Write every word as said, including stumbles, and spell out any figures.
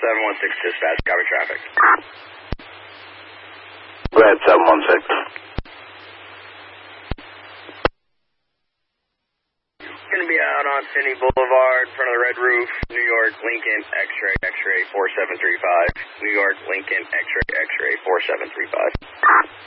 seven one six dispatch, copy traffic. Go ahead, seven one six. Going to be out on Finney Boulevard, in front of the Red Roof, New York, Lincoln, X-ray, X-ray, four seven three five. New York, Lincoln, X-ray, X-ray, four seven three five.